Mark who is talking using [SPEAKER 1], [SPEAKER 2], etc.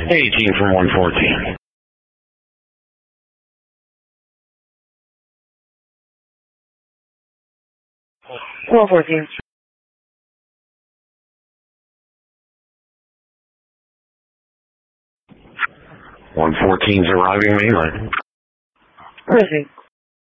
[SPEAKER 1] 18 from 114.
[SPEAKER 2] 414.
[SPEAKER 1] 114's arriving mainline.
[SPEAKER 2] Where is he?